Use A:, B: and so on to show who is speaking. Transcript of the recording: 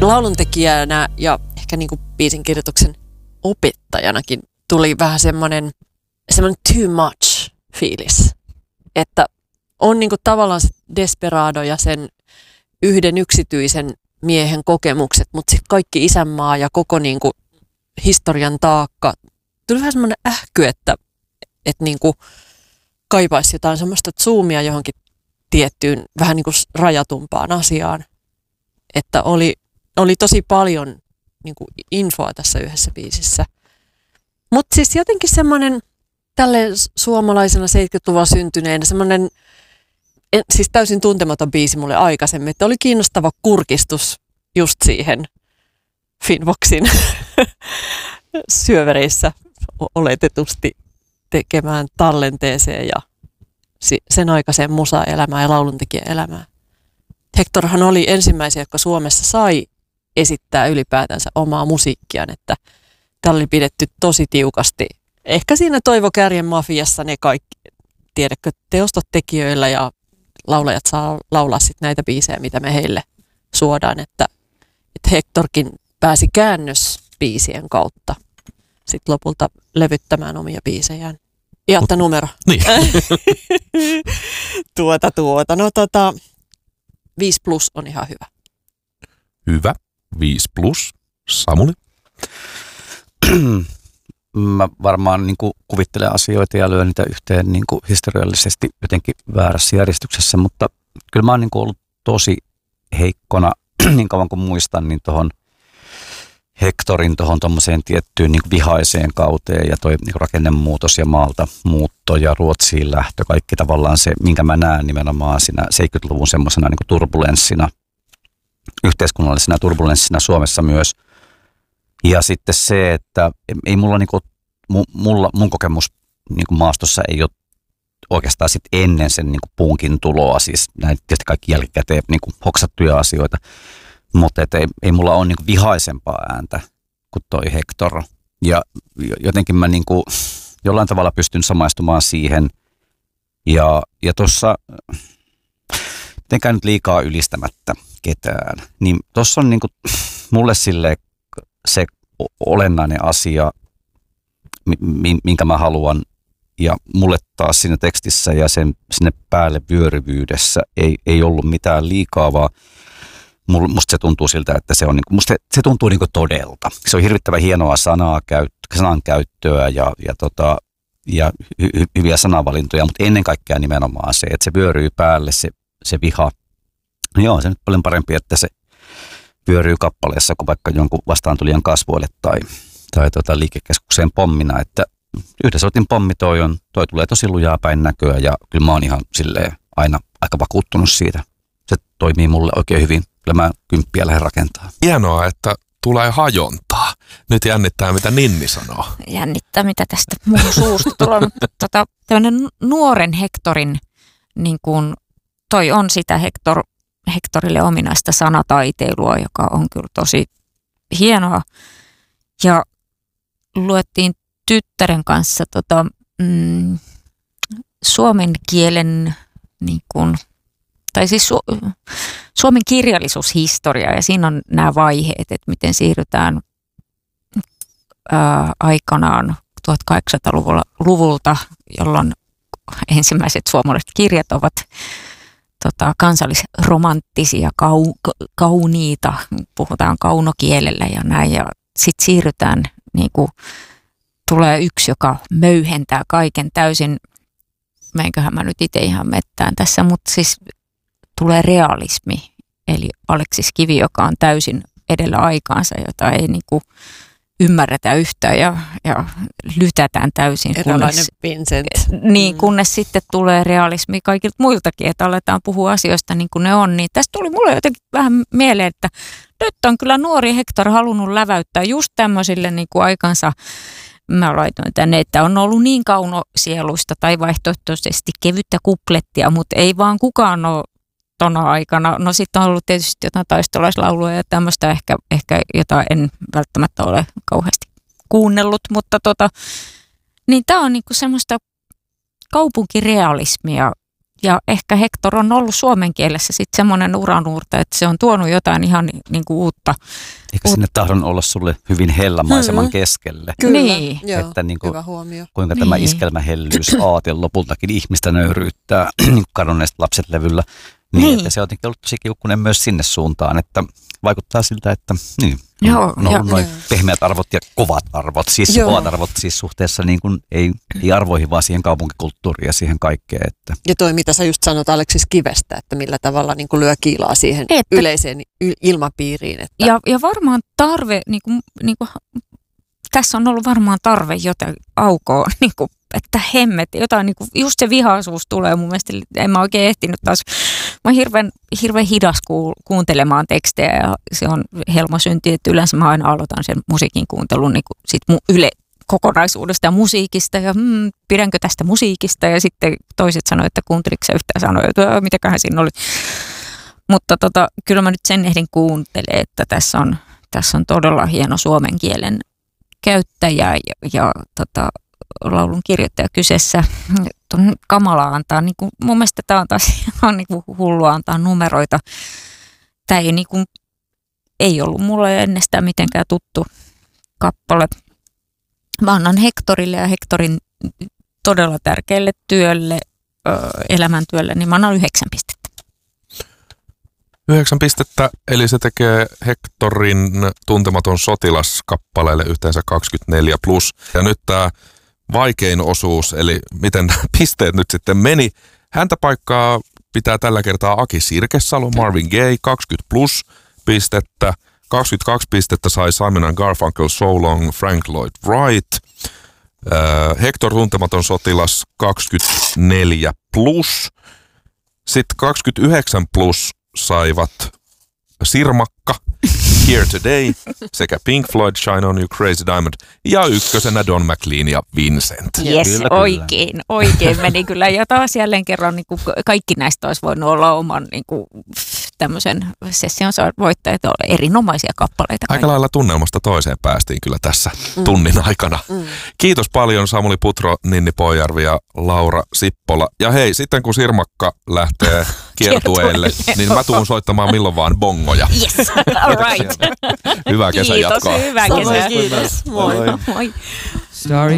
A: lauluntekijänä ja ehkä niin kuin biisin kirjoituksen opettajanakin tuli vähän semmoinen too much fiilis, että on niin kuin tavallaan se Desperado ja sen yhden yksityisen miehen kokemukset, mutta sitten kaikki isänmaa ja koko niin kuin historian taakka. Tuli vähän semmoinen ähky, että niin kuin kaipaisi jotain semmoista zoomia johonkin tiettyyn vähän niin kuin rajatumpaan asiaan. Että oli tosi paljon niin kuin infoa tässä yhdessä biisissä. Mutta siis jotenkin semmoinen tälleen suomalaisena 70-luvulla syntyneenä semmoinen siis täysin tuntematon biisi mulle aikaisemmin, että oli kiinnostava kurkistus just siihen Finnvoxin syövereissä oletetusti tekemään tallenteeseen ja sen aikaiseen musa-elämään ja lauluntekijäelämään. Hectorhan oli ensimmäisiä, jotka Suomessa sai esittää ylipäätänsä omaa musiikkiaan, että täällä oli pidetty tosi tiukasti. Ehkä siinä Toivo Kärjen Mafiassa ne kaikki, tiedätkö, teostot tekijöillä ja laulajat saa laulaa sitten näitä biisejä, mitä me heille suodaan, että Hectorkin pääsi käännösbiisien kautta sitten lopulta levyttämään omia biisejään. Iatta numero.
B: Niin.
A: 5 plus on ihan hyvä.
B: Hyvä. 5 plus. Samuli?
C: Mä varmaan niin kuin kuvittelen asioita ja lyön niitä yhteen niin kuin historiallisesti jotenkin väärässä järjestyksessä, mutta kyllä mä oon niin kuin ollut tosi heikkona niin kauan kuin muistan, niin tuohon Hectorin tuohon tuommoiseen tiettyyn niin kuin vihaiseen kauteen ja toi niin kuin rakennemuutos ja maalta muutto ja Ruotsiin lähtö, kaikki tavallaan se, minkä mä näen nimenomaan siinä 70-luvun semmoisena niin kuin turbulenssina, yhteiskunnallisena turbulenssina Suomessa myös. Ja sitten se, että ei mulla, niin kuin, mun kokemus niin kuin maastossa ei ole oikeastaan sit ennen sen niin kuin punkin tuloa, siis näin tietysti kaikki jälkikäteen niin kuin hoksattuja asioita, mutta ei mulla ole niin kuin vihaisempaa ääntä kuin toi Hector. Ja jotenkin mä niin kuin jollain tavalla pystyn samaistumaan siihen. Ja tuossa, mitenkään nyt liikaa ylistämättä ketään, niin tuossa on niin kuin mulle silleen se olennainen asia, minkä mä haluan, ja mulle taas siinä tekstissä ja sen sinne päälle vyöryvyydessä ei ollut mitään liikaa, vaan musta se tuntuu siltä, että se on musta se tuntuu niin kuin todelta. Se on hirvittävän hienoa sanankäyttöä ja hyviä sanavalintoja, mutta ennen kaikkea nimenomaan se, että se vyöryy päälle se viha. Joo, se on nyt paljon parempi, että se vyöryy kappaleessa kuin vaikka jonkun vastaantulijan kasvoille tai liikekeskukseen pommina, että yhdessä otin pommi toi tulee tosi lujaa päin näköä ja kyllä mä oon ihan silleen aina aika vakuuttunut siitä. Se toimii mulle oikein hyvin. Kyllä mä 10 lähden rakentaa.
B: Hienoa, että tulee hajontaa. Nyt jännittää, mitä Ninni sanoo.
D: Jännittää, mitä tästä mun suusta tulee. Mutta tämmöinen nuoren Hectorin, niin kuin toi on sitä Hectorille ominaista sanataiteilua, joka on kyllä tosi hienoa. Ja luettiin tyttären kanssa suomen kielen niin kuin, tai siis suomen kirjallisuushistoria ja siinä on nämä vaiheet, että miten siirrytään aikanaan 1800-luvulta, jolloin ensimmäiset suomalaiset kirjat ovat kansallisromanttisia, kauniita, puhutaan kaunokielellä ja näin ja sitten siirrytään niin kuin tulee yksi, joka möyhentää kaiken täysin, meinköhän mä nyt itse ihan mettään tässä, mutta siis tulee realismi, eli Aleksis Kivi, joka on täysin edellä aikaansa, jota ei niinku ymmärretä yhtään ja lytätään täysin.
A: Erilainen Vincent.
D: Niin, kunnes sitten tulee realismi kaikilta muiltakin, että aletaan puhua asioista niin kuin ne on. Niin tästä tuli mulle jotenkin vähän mieleen, että nyt on kyllä nuori Hector halunnut läväyttää just tämmöisille niin kuin aikansa. Mä laitoin tänne, että on ollut niin kaunosieluista tai vaihtoehtoisesti kevyttä kuplettia, mutta ei vaan kukaan ole tona aikana. No sitten on ollut tietysti jotain taistolaislauluja ja tämmöistä ehkä jota en välttämättä ole kauheasti kuunnellut, mutta niin tää on niinku semmoista kaupunkirealismia Ja ehkä Hector on ollut suomen kielessä sitten semmoinen uranuurta, että se on tuonut jotain ihan niin kuin uutta.
C: Eikö sinne tahdon olla sulle hyvin hellamaiseman keskelle?
A: Kyllä,
D: Niin.
A: joo,
C: Että niin kuin,
A: hyvä huomio.
C: kuinka
D: Niin.
C: tämä iskelmähellyys aate lopultakin ihmistä nöyryyttää kadonneet lapset levyllä. Niin, että se on jotenkin ollut tosi kiukkunen myös sinne suuntaan, että vaikuttaa siltä, että niin,
D: Joo,
C: on ollut noin
A: joo.
C: pehmeät arvot ja kovat arvot. Siis
A: Joo.
C: kovat arvot siis suhteessa niin kuin, ei arvoihin, vaan siihen kaupunkikulttuuriin ja siihen kaikkeen. Että.
A: Ja toi, mitä sä just sanot Aleksis Kivestä, että millä tavalla niin kuin lyö kiilaa siihen
D: Että-
A: yleiseen ilmapiiriin. Että
D: Ja varmaan tarve, niin kuin, tässä on ollut varmaan tarve jotain aukoa, niin kuin, että hemmet, jotain, niin kuin, just se vihaisuus tulee mun mielestä, en mä oikein ehtinyt taas, mä oon hirveän hidas kuuntelemaan tekstejä ja se on helmosynti, että yleensä mä aina aloitan sen musiikin kuuntelun niin kuin sit kokonaisuudesta ja musiikista ja pidänkö tästä musiikista ja sitten toiset sanoo, että kuunteliko sä yhtään sanoja, että mitäköhän siinä oli. Mutta kyllä mä nyt sen ehdin kuuntelemaan, että tässä on todella hieno suomen kielen käyttäjä ja laulun kirjoittaja kyseessä. Kamalaa antaa, niin kuin, mun mielestä tämä on taas on niin kuin hullua antaa numeroita. Tämä ei, niin kuin, ei ollut mulle ennestään mitenkään tuttu kappale. Mä annan Hectorille ja Hectorin todella tärkeälle työlle, elämäntyölle, niin mä annan 9 pistettä.
B: 9 pistettä, eli se tekee Hectorin Tuntematon sotilas -kappaleelle yhteensä 24 plus. Ja nyt tämä vaikein osuus, eli miten pisteet nyt sitten meni. Häntä paikkaa pitää tällä kertaa Aki Sirkesalo, Marvin Gaye, 20 plus pistettä. 22 pistettä sai Simon & Garfunkel, So Long, Frank Lloyd Wright. Hector Tuntematon sotilas 24 plus. Sitten 29 plus saivat Sirmakka, Here Today sekä Pink Floyd, Shine On You, Crazy Diamond ja ykkösenä Don McLean ja Vincent.
D: Yes,
C: Kyllä,
D: oikein meni kyllä. Ja taas jälleen kerran niin kuin kaikki näistä olisi voinut olla oman niin kuin, tämmöisen session voittajat, erinomaisia kappaleita.
B: Aika lailla tunnelmasta toiseen päästiin kyllä tässä tunnin aikana. Kiitos paljon Samuli Putro, Ninni Poijärvi ja Laura Sippola. Ja hei, sitten kun Sirmakka lähtee kiertueelle, niin mä tuun soittamaan milloin vaan bongoja.
D: Yes, all right.
B: Hyvää kesän jatkoa.
D: Kiitos, hyvää
A: samoin
D: kesää.
A: kiitos. Moi.
D: Moi.
E: Starry